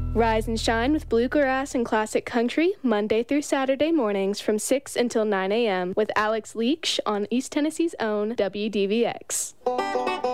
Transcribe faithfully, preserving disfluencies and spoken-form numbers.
Rise and shine with bluegrass and classic country, Monday through Saturday mornings from six until nine a.m. with Alex Leach on East Tennessee's own W D V X.